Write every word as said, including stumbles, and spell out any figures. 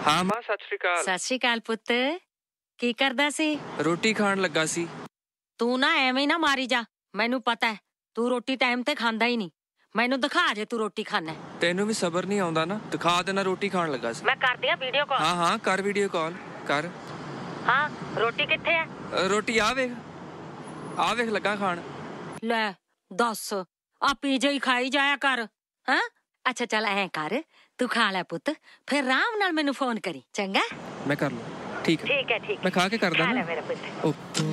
ਹਾਂ ਮਾਂ ਸਤਿ ਸ਼੍ਰੀ ਅਕਾਲ। ਸਤਿ ਸ਼੍ਰੀ ਅਕਾਲ ਪੁੱਤ, ਕੀ ਕਰਦਾ ਸੀ? ਰੋਟੀ ਖਾਣ ਲੱਗਾ ਸੀ। ਤੂੰ ਨਾ ਐਵੇਂ ਨਾ ਮਾਰੀ ਜਾ, ਮੈਨੂੰ ਪਤਾ ਹੈ ਤੂੰ ਰੋਟੀ ਟਾਈਮ ਤੇ ਖਾਂਦਾ ਹੀ ਨਹੀਂ। ਮੈਨੂੰ ਦਿਖਾ ਜੇ ਤੂੰ ਰੋਟੀ ਖਾਣਾ। ਤੈਨੂੰ ਵੀ ਸਬਰ ਨਹੀਂ ਆਉਂਦਾ ਨਾ, ਦਿਖਾ ਦੇਣਾ। ਰੋਟੀ ਖਾਣ ਲੱਗਾ ਸੀ। ਮੈਂ ਕਰਦੀ ਆ ਵੀਡੀਓ ਕਾਲ। ਹਾਂ ਹਾਂ ਕਰ ਵੀਡੀਓ ਕਾਲ ਕਰ। ਹਾਂ ਰੋਟੀ ਕਿੱਥੇ ਹੈ? ਰੋਟੀ ਆ ਵੇਖ, ਆ ਵੇਖ ਲੱਗਾ ਖਾਣ। ਲੈ ਦੱਸ, ਆ ਪੀਜ਼ਾ ਹੀ ਖਾਈ ਜਾਇਆ ਕਰ। ਹਾਂ ਅੱਛਾ ਚੱਲ ਐਂ ਕਰ, ਤੂੰ ਖਾ ਲੈ ਪੁੱਤ, ਫਿਰ ਆਰਾਮ ਨਾਲ ਮੈਨੂੰ ਫੋਨ ਕਰੀ, ਚੰਗਾ? ਮੈਂ ਕਰ ਲੂ। ਠੀਕ ਹੈ ਠੀਕ ਹੈ ਠੀਕ ਮੈਂ ਖਾ ਕੇ ਕਰਦਾ ਖਾ ਲੈ ਨਾ। ਮੇਰਾ ਪੁੱਤ। ਓਕੇ।